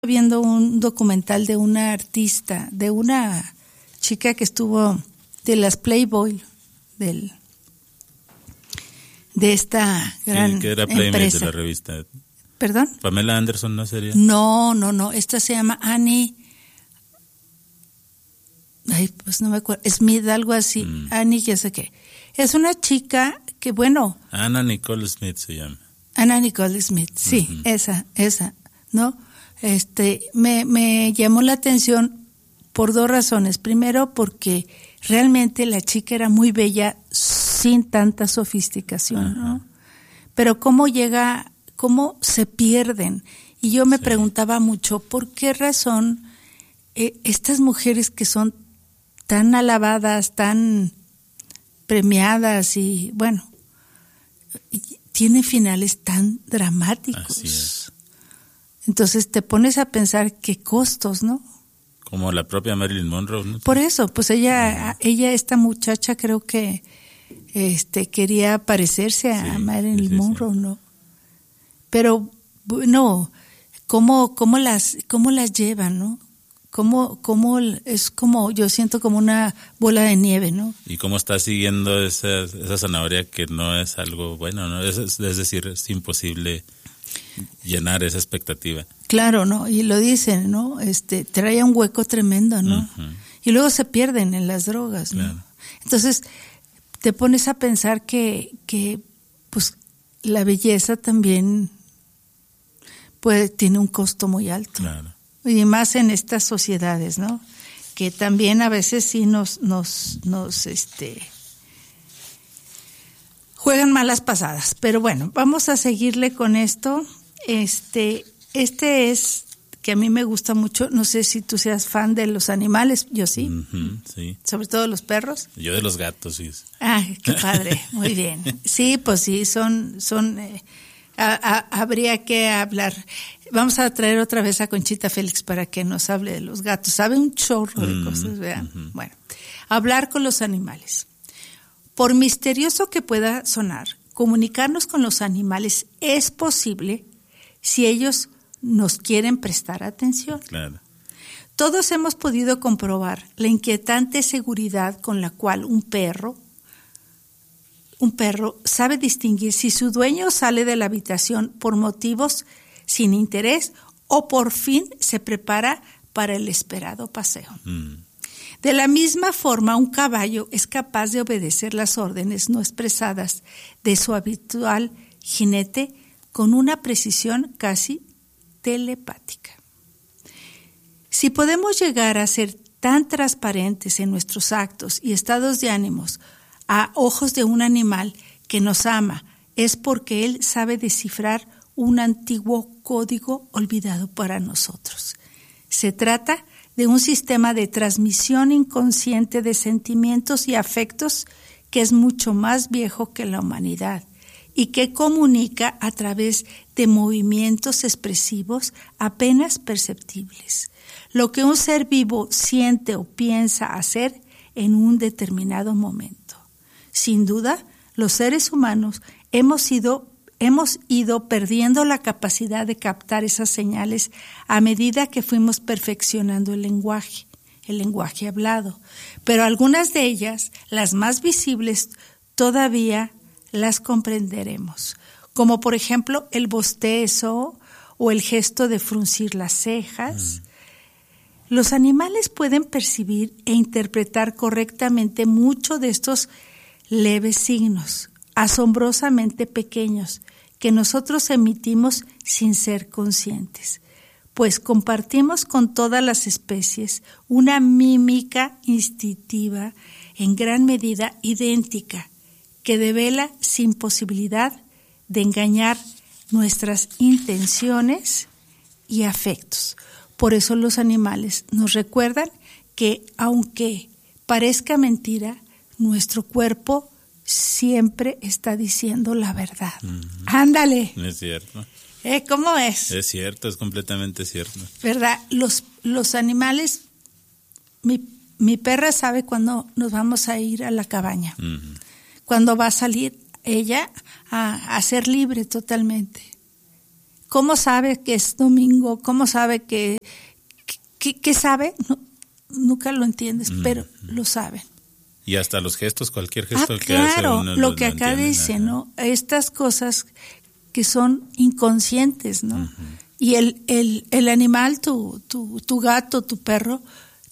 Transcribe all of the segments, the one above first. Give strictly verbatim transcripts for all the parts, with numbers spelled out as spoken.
Viendo un documental de una artista, de una chica que estuvo de las Playboy, del de esta gran sí, que era Playmate empresa. De la revista. ¿Perdón? Pamela Anderson, ¿no sería? No, no, no. Esta se llama Annie. Ay, pues no me acuerdo. Smith, algo así. Mm. Annie, ya sé qué. Es una chica que, bueno. Anna Nicole Smith se llama. Anna Nicole Smith, sí, uh-huh. esa, esa, ¿no? Este, me, me llamó la atención por dos razones. Primero, porque realmente la chica era muy bella sin tanta sofisticación, uh-huh. ¿no? Pero cómo llega, cómo se pierden. Y yo me sí. preguntaba mucho, ¿por qué razón eh, estas mujeres que son tan alabadas, tan premiadas y, bueno, tienen finales tan dramáticos? Así es. Entonces te pones a pensar qué costos, ¿no? Como la propia Marilyn Monroe, ¿no? Por eso, pues ella, ella esta muchacha creo que este quería parecerse a sí, Marilyn sí, sí, Monroe, sí. ¿no? Pero no, cómo cómo las cómo las llevan, ¿no? Cómo cómo es como yo siento como una bola de nieve, ¿no? Y cómo está siguiendo esa esa zanahoria que no es algo bueno, ¿no? Es, es decir, es imposible llenar esa expectativa. Claro, ¿no? Y lo dicen, ¿no? Este, trae un hueco tremendo, ¿no? Uh-huh. Y luego se pierden en las drogas, ¿no? Claro. Entonces, te pones a pensar que, que, pues, la belleza también puede, tiene un costo muy alto. Claro. Y más en estas sociedades, ¿no? Que también a veces sí nos, nos, nos, este, juegan malas pasadas. Pero bueno, vamos a seguirle con esto. Este, este es que a mí me gusta mucho. No sé si tú seas fan de los animales, yo sí. Uh-huh, sí. Sobre todo los perros. Yo de los gatos, sí. Ah, qué padre, muy bien. Sí, pues sí, son, son, eh, a, a, habría que hablar. Vamos a traer otra vez a Conchita Félix para que nos hable de los gatos. Sabe un chorro de uh-huh, cosas, ¿verdad? Uh-huh. Bueno, hablar con los animales. Por misterioso que pueda sonar, comunicarnos con los animales es posible si ellos nos quieren prestar atención. Claro. Todos hemos podido comprobar la inquietante seguridad con la cual un perro, un perro sabe distinguir si su dueño sale de la habitación por motivos sin interés o por fin se prepara para el esperado paseo. Mm. De la misma forma, un caballo es capaz de obedecer las órdenes no expresadas de su habitual jinete con una precisión casi telepática. Si podemos llegar a ser tan transparentes en nuestros actos y estados de ánimos a ojos de un animal que nos ama, es porque él sabe descifrar un antiguo código olvidado para nosotros. Se trata de un sistema de transmisión inconsciente de sentimientos y afectos que es mucho más viejo que la humanidad y que comunica a través de movimientos expresivos apenas perceptibles, lo que un ser vivo siente o piensa hacer en un determinado momento. Sin duda, los seres humanos hemos ido Hemos ido perdiendo la capacidad de captar esas señales a medida que fuimos perfeccionando el lenguaje, el lenguaje hablado. Pero algunas de ellas, las más visibles, todavía las comprenderemos, como por ejemplo el bostezo o el gesto de fruncir las cejas. Mm. Los animales pueden percibir e interpretar correctamente mucho de estos leves signos, asombrosamente pequeños, que nosotros emitimos sin ser conscientes, pues compartimos con todas las especies una mímica instintiva en gran medida idéntica, que devela sin posibilidad de engañar nuestras intenciones y afectos. Por eso los animales nos recuerdan que, aunque parezca mentira, nuestro cuerpo siempre está diciendo la verdad. Uh-huh. Ándale. Es cierto. ¿Eh? ¿Cómo es? Es cierto, es completamente cierto. ¿Verdad? Los, los animales, mi, mi perra sabe cuándo nos vamos a ir a la cabaña. Uh-huh. Cuando va a salir ella a, a ser libre totalmente. ¿Cómo sabe que es domingo? ¿Cómo sabe que, que, que sabe? No, nunca lo entiendes, mm. pero lo saben. Y hasta los gestos, cualquier gesto ah, que claro, hace uno lo, lo que lo acá dice, ajá. ¿no? Estas cosas que son inconscientes, ¿no? Uh-huh. Y el, el, el animal, tu, tu, tu gato, tu perro,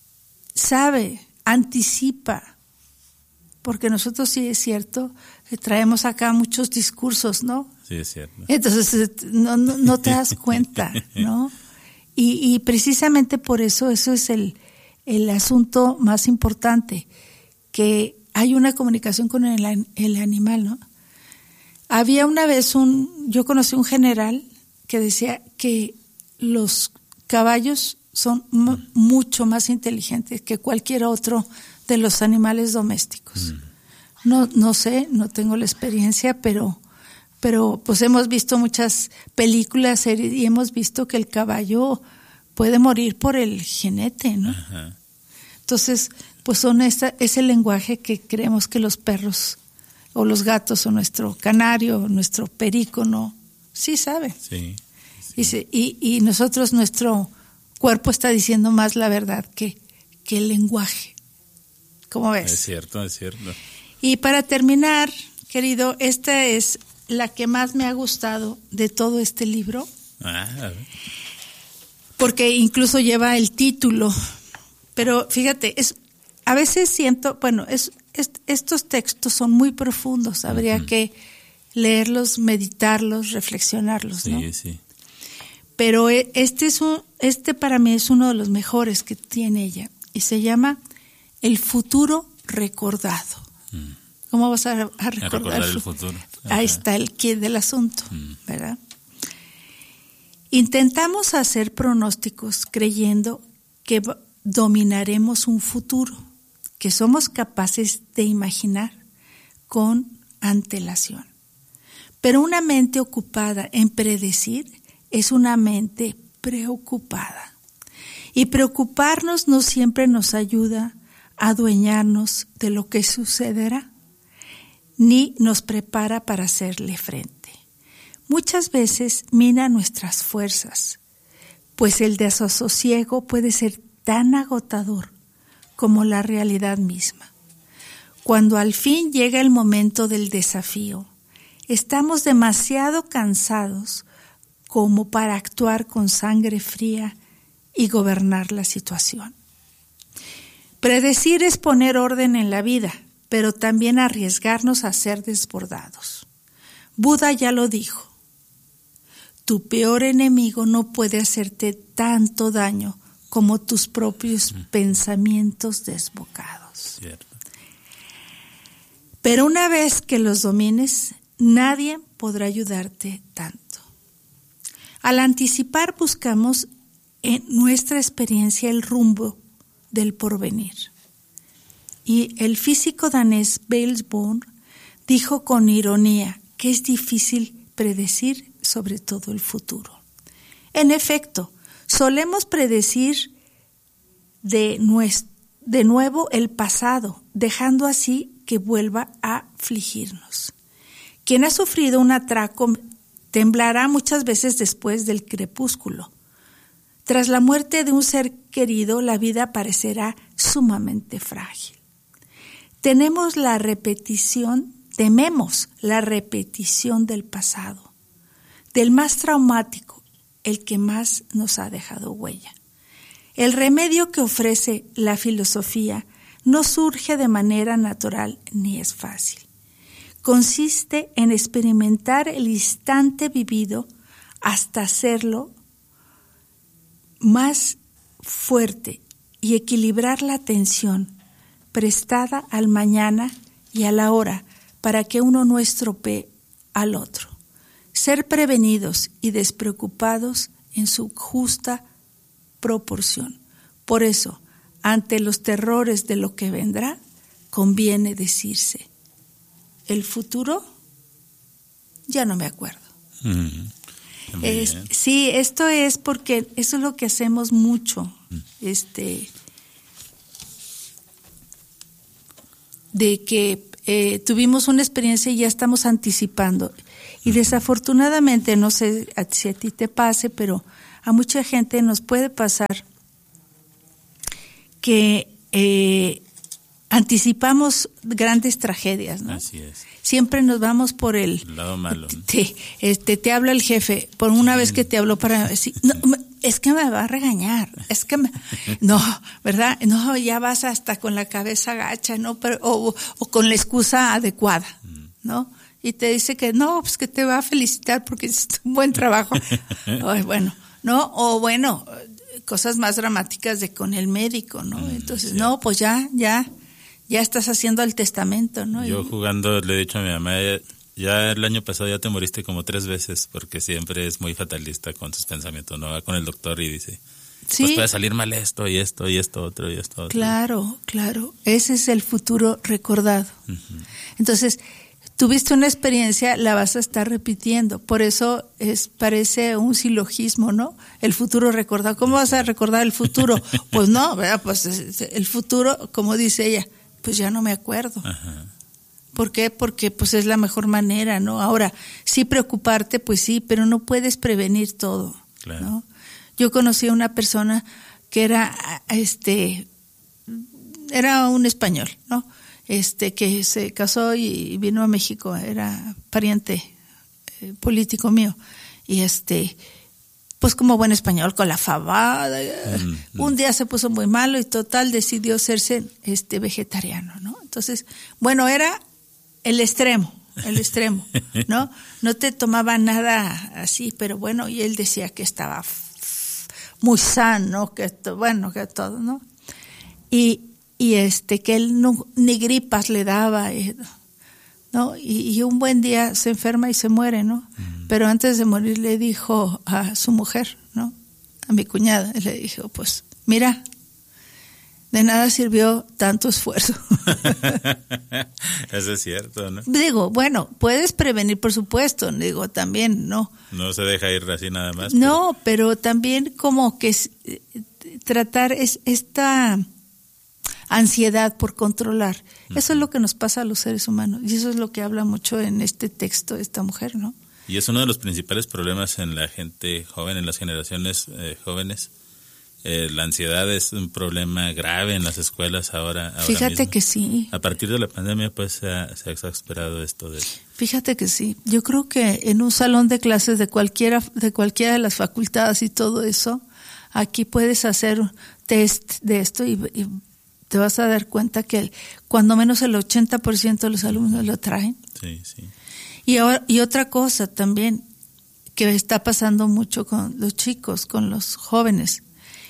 sabe, anticipa, porque nosotros sí es cierto, traemos acá muchos discursos, ¿no? Sí, es cierto. Entonces no, no, no te das cuenta, ¿no? Y, y precisamente por eso, eso es el, el asunto más importante, que hay una comunicación con el, el animal, ¿no? Había una vez un, yo conocí un general que decía que los caballos son m- mucho más inteligentes que cualquier otro de los animales domésticos. Mm. No, no sé, no tengo la experiencia, pero, pero pues hemos visto muchas películas y hemos visto que el caballo puede morir por el jinete, ¿no? Ajá. Entonces, pues son esta, ese lenguaje que creemos que los perros o los gatos o nuestro canario, o nuestro perico, no, sí saben. Sí. sí. Y, se, y, y nosotros, nuestro cuerpo está diciendo más la verdad que, que el lenguaje. ¿Cómo ves? Es cierto, es cierto. Y para terminar, querido, esta es la que más me ha gustado de todo este libro. Ah, a ver. Porque incluso lleva el título. Pero fíjate, es a veces siento, bueno, es, es estos textos son muy profundos, habría uh-huh. que leerlos, meditarlos, reflexionarlos, sí, ¿no? Sí, sí. Pero este es un, este para mí es uno de los mejores que tiene ella y se llama El futuro recordado. Mm. ¿Cómo vas a, a recordar, a recordar el futuro? Ajá. Ahí está el quid del asunto, mm. ¿verdad? Intentamos hacer pronósticos creyendo que dominaremos un futuro que somos capaces de imaginar con antelación. Pero una mente ocupada en predecir es una mente preocupada. Y preocuparnos no siempre nos ayuda a adueñarnos de lo que sucederá, ni nos prepara para hacerle frente. Muchas veces mina nuestras fuerzas, pues el desasosiego puede ser tan agotador como la realidad misma. Cuando al fin llega el momento del desafío, estamos demasiado cansados como para actuar con sangre fría y gobernar la situación. Predecir es poner orden en la vida, pero también arriesgarnos a ser desbordados. Buda ya lo dijo. Tu peor enemigo no puede hacerte tanto daño como tus propios mm. pensamientos desbocados. Cierto. Pero una vez que los domines, nadie podrá ayudarte tanto. Al anticipar buscamos en nuestra experiencia el rumbo del porvenir. Y el físico danés Niels Bohr dijo con ironía que es difícil predecir sobre todo el futuro. En efecto, solemos predecir de, nuestro, de nuevo el pasado, dejando así que vuelva a afligirnos. Quien ha sufrido un atraco temblará muchas veces después del crepúsculo. Tras la muerte de un ser querido, la vida parecerá sumamente frágil. Tenemos la repetición, tememos la repetición del pasado, del más traumático, el que más nos ha dejado huella. El remedio que ofrece la filosofía no surge de manera natural ni es fácil. Consiste en experimentar el instante vivido hasta hacerlo más fuerte y equilibrar la atención prestada al mañana y a la hora para que uno no estropee al otro. Ser prevenidos y despreocupados en su justa proporción. Por eso, ante los terrores de lo que vendrá, conviene decirse, el futuro ya no me acuerdo. Mm, es, sí, esto es porque eso es lo que hacemos mucho, mm. este, de que eh, tuvimos una experiencia y ya estamos anticipando. Y desafortunadamente, no sé si a ti te pase, pero a mucha gente nos puede pasar que eh, anticipamos grandes tragedias, ¿no? Así es. Siempre nos vamos por el... El lado malo, ¿no? Te, este, te habla el jefe, por una sí. vez que te habló para decir, no, es que me va a regañar, es que me... No, ¿verdad? No, ya vas hasta con la cabeza gacha, ¿no? Pero, o, o con la excusa adecuada, ¿no? Y te dice que no, pues que te va a felicitar porque hiciste un buen trabajo. Ay, bueno, ¿no? O bueno, cosas más dramáticas de con el médico, ¿no? Entonces, sí. no, pues ya, ya... ya estás haciendo el testamento, ¿no? Yo y... jugando le he dicho a mi mamá, ya el año pasado ya te moriste como tres veces, porque siempre es muy fatalista con sus pensamientos, ¿no? Va con el doctor y dice, sí. pues puede salir mal esto y esto y esto otro y esto otro. Claro, claro, ese es el futuro recordado. Uh-huh. Entonces, tuviste una experiencia, la vas a estar repitiendo, por eso es parece un silogismo, ¿no? El futuro recordado. ¿Cómo vas a recordar el futuro? Pues no, ¿verdad? Pues el futuro, como dice ella, pues ya no me acuerdo. Ajá. ¿Por qué? Porque pues es la mejor manera, ¿no? Ahora, sí preocuparte, pues sí, pero no puedes prevenir todo, claro. ¿no? Yo conocí a una persona que era, este, era un español, ¿no? Este, que se casó y vino a México, era pariente eh, político mío, y este, pues como buen español, con la fabada, mm, un mm. día se puso muy malo y total decidió hacerse este vegetariano, ¿no? Entonces, bueno, era el extremo, el extremo, ¿no? No te tomaba nada así, pero bueno, y él decía que estaba muy sano, que to, bueno, que todo, ¿no? Y, y este, que él no, ni gripas le daba, ¿no? Y, y un buen día se enferma y se muere, ¿no? Mm. Pero antes de morir le dijo a su mujer, ¿no? A mi cuñada, le dijo, pues, mira, de nada sirvió tanto esfuerzo. Eso es cierto, ¿no? Digo, bueno, puedes prevenir, por supuesto, digo, también, ¿no? No se deja ir así nada más. No, pero, pero también como que es, tratar es esta ansiedad por controlar. Uh-huh. Eso es lo que nos pasa a los seres humanos, y eso es lo que habla mucho en este texto esta mujer, ¿no? Y es uno de los principales problemas en la gente joven, en las generaciones eh, jóvenes. Eh, la ansiedad es un problema grave en las escuelas ahora. ahora Fíjate mismo. que sí. A partir de la pandemia, pues se ha, se ha exasperado esto de. Fíjate que sí. Yo creo que en un salón de clases de cualquiera, de cualquiera de las facultades y todo eso, aquí puedes hacer un test de esto y, y te vas a dar cuenta que el, cuando menos el ochenta por ciento de los alumnos lo traen. Sí, sí. Y ahora, y otra cosa también que está pasando mucho con los chicos, con los jóvenes,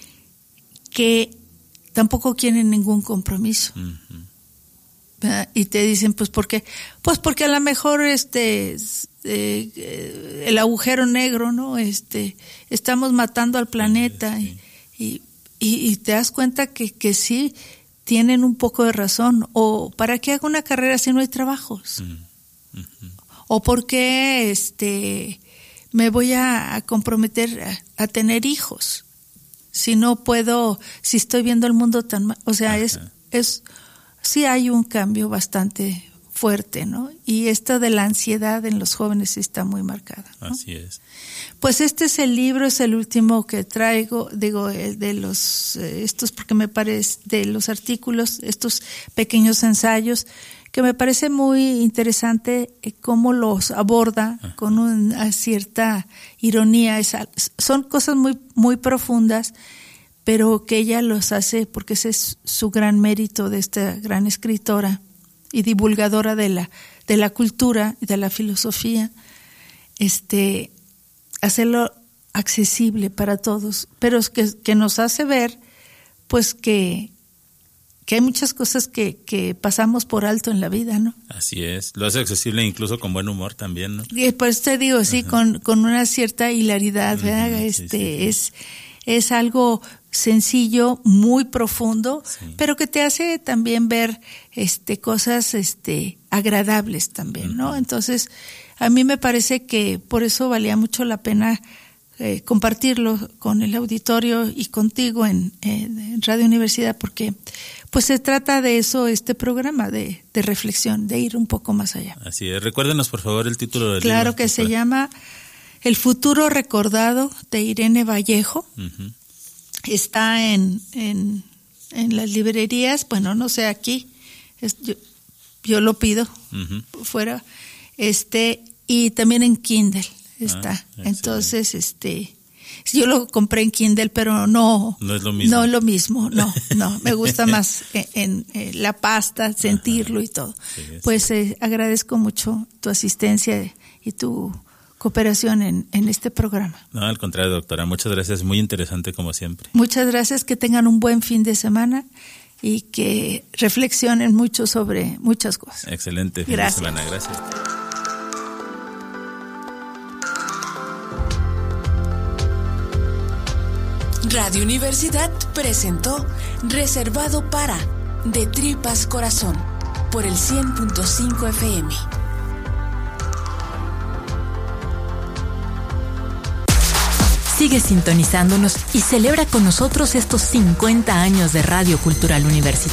que tampoco quieren ningún compromiso. Uh-huh. ¿Verdad? Y te dicen, pues, ¿por qué? Pues porque a lo mejor este eh, el agujero negro, ¿no? Este, estamos matando al planeta. Sí, sí. Y, y, y te das cuenta que, que sí tienen un poco de razón. O ¿para qué hago una carrera si no hay trabajos? Uh-huh. Uh-huh. O ¿por qué este, me voy a, a comprometer a, a tener hijos? Si no puedo, si estoy viendo el mundo tan mal, o sea, Ajá. es, es, sí hay un cambio bastante fuerte, ¿no? Y esto de la ansiedad en los jóvenes sí está muy marcada, ¿no? Así es. Pues este es el libro, es el último que traigo, digo, de los, estos, porque me parece, de los artículos, estos pequeños ensayos, que me parece muy interesante cómo los aborda Ajá. con una cierta ironía. Esa, son cosas muy muy profundas, pero que ella los hace, porque ese es su gran mérito de esta gran escritora y divulgadora de la de la cultura y de la filosofía, este hacerlo accesible para todos, pero es que, que nos hace ver pues que que hay muchas cosas que, que pasamos por alto en la vida, ¿no? Así es, lo hace accesible incluso con buen humor también, ¿no? Y por eso te digo, sí, con, con una cierta hilaridad, ¿verdad? Uh-huh, este, sí, sí, es, es algo sencillo, muy profundo, sí. pero que te hace también ver, este, cosas, este, agradables también, ¿no? Uh-huh. Entonces, a mí me parece que por eso valía mucho la pena eh, compartirlo con el auditorio y contigo en, en Radio Universidad, porque pues se trata de eso, este programa de, de reflexión, de ir un poco más allá. Así es. Recuérdenos, por favor, el título del Claro libro. que se llama El futuro recordado, de Irene Vallejo. Uh-huh. Está en, en, en las librerías, bueno, no sé, aquí, es, yo, yo lo pido uh-huh. fuera, este, y también en Kindle está. Ah, entonces, este, yo lo compré en Kindle, pero no, no es lo mismo. No es lo mismo, no, no, me gusta más en, en, en la pasta, sentirlo. Ajá. Y todo. Sí, pues eh, agradezco mucho tu asistencia y tu cooperación en, en este programa. No, al contrario, doctora, muchas gracias, muy interesante como siempre. Muchas gracias, que tengan un buen fin de semana y que reflexionen mucho sobre muchas cosas. Excelente fin gracias. de semana, gracias. Radio Universidad presentó Reservado para De Tripas Corazón por el cien punto cinco F M. Sigue sintonizándonos y celebra con nosotros estos cincuenta años de Radio Cultural Universitaria.